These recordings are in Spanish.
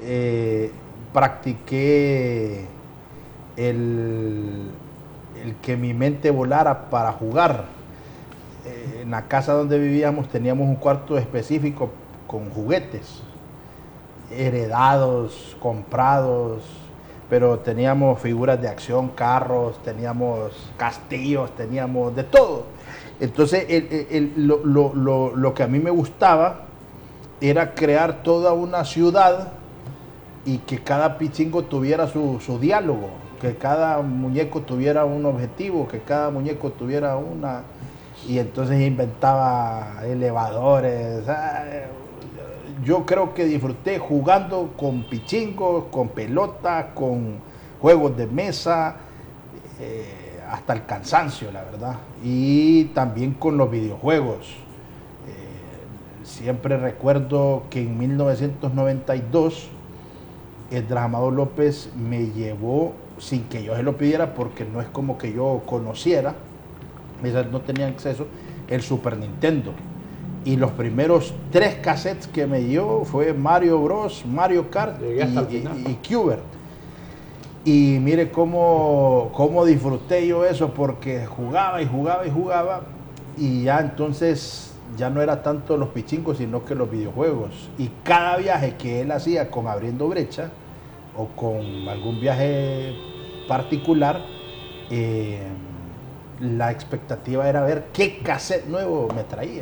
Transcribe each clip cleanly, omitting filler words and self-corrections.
practiqué el, el que mi mente volara para jugar. En la casa donde vivíamos teníamos un cuarto específico con juguetes, heredados, comprados, pero teníamos figuras de acción, carros, teníamos castillos, teníamos de todo. Entonces, lo que a mí me gustaba era crear toda una ciudad y que cada pichingo tuviera su diálogo, que cada muñeco tuviera un objetivo, que cada muñeco tuviera una... Y entonces inventaba elevadores. Yo creo que disfruté jugando con pichingos, con pelota, con juegos de mesa, hasta el cansancio, la verdad. Y también con los videojuegos. Siempre recuerdo que en 1992 el Amador López me llevó, sin que yo se lo pidiera, porque no es como que yo conociera, no tenía acceso, el Super Nintendo. Y los primeros 3 cassettes que me dio fue Mario Bros, Mario Kart y Qbert. Y mire cómo disfruté yo eso, porque jugaba y jugaba y jugaba, y ya entonces ya no era tanto los pichincos, sino que los videojuegos. Y cada viaje que él hacía con Abriendo Brecha, o con algún viaje particular, la expectativa era ver qué cassette nuevo me traía.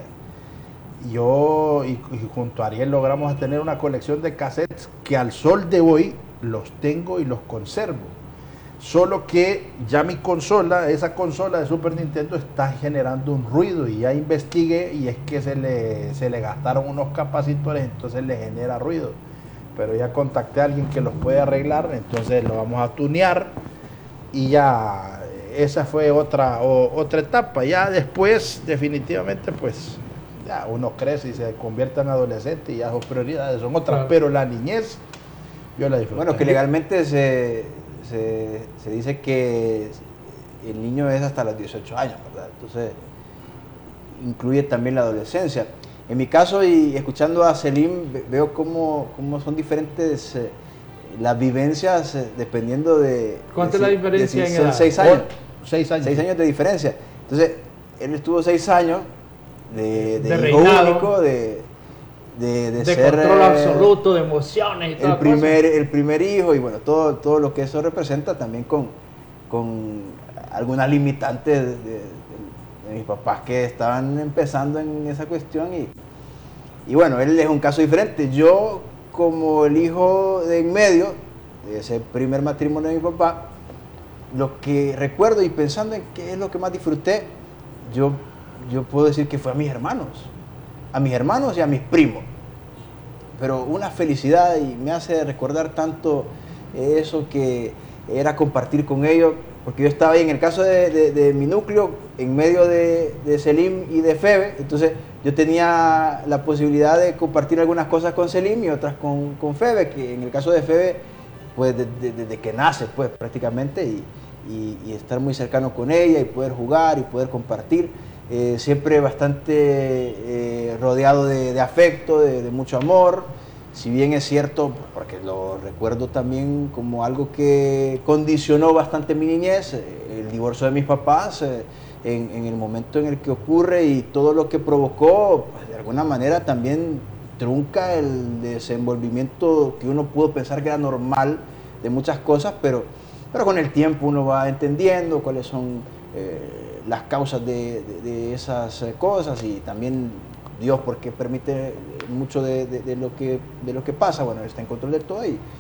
Yo y junto a Ariel logramos tener una colección de cassettes que al sol de hoy los tengo y los conservo. Solo que ya mi consola, esa consola de Super Nintendo, está generando un ruido, y ya investigué, y es que se le gastaron unos capacitores, entonces le genera ruido. Pero ya contacté a alguien que los puede arreglar, entonces lo vamos a tunear, y ya esa fue otra etapa. Ya después, definitivamente, pues ya uno crece y se convierte en adolescente, y ya sus prioridades son otras, claro. Pero la niñez yo la disfruté. Bueno, que legalmente se dice que el niño es hasta los 18 años, ¿verdad? Entonces incluye también la adolescencia. En mi caso, y escuchando a Selim, veo cómo son diferentes las vivencias, dependiendo de... ¿Cuánto es la diferencia en edad? 6 años. 6 años. 6 años de diferencia. Entonces, él estuvo 6 años de hijo único, de ser control absoluto, de emociones y todo. El primer hijo, y bueno, todo lo que eso representa, también con algunas limitantes de mis papás que estaban empezando en esa cuestión, y bueno, él es un caso diferente. Yo, como el hijo de en medio de ese primer matrimonio de mi papá, lo que recuerdo, y pensando en qué es lo que más disfruté, yo puedo decir que fue a mis hermanos y a mis primos. Pero una felicidad, y me hace recordar tanto eso que era compartir con ellos, porque yo estaba ahí en el caso de mi núcleo, en medio de Selim y de Febe. Entonces yo tenía la posibilidad de compartir algunas cosas con Selim y otras con Febe, que en el caso de Febe, pues desde que nace, pues prácticamente, y estar muy cercano con ella, y poder jugar y poder compartir, siempre bastante rodeado de afecto, de mucho amor. Si bien es cierto, porque lo recuerdo también como algo que condicionó bastante mi niñez, el divorcio de mis papás, en el momento en el que ocurre, y todo lo que provocó, pues de alguna manera también trunca el desenvolvimiento que uno pudo pensar que era normal de muchas cosas, pero con el tiempo uno va entendiendo cuáles son las causas de esas cosas, y también Dios, porque permite mucho de lo que pasa. Bueno, Él está en control de todo,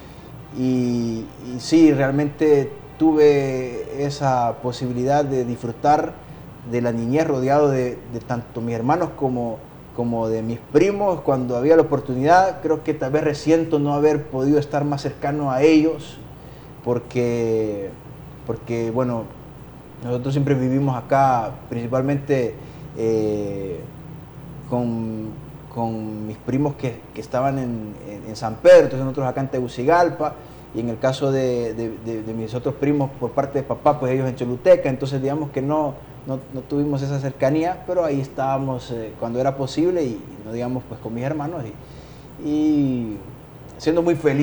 y sí, realmente tuve esa posibilidad de disfrutar de la niñez rodeado de tanto mis hermanos como de mis primos cuando había la oportunidad. Creo que tal vez resiento no haber podido estar más cercano a ellos, porque bueno, nosotros siempre vivimos acá principalmente con mis primos que estaban en San Pedro, entonces nosotros acá en Tegucigalpa, y en el caso de mis otros primos por parte de papá, pues ellos en Choluteca. Entonces digamos que no tuvimos esa cercanía, pero ahí estábamos cuando era posible, y no digamos pues con mis hermanos, y siendo muy feliz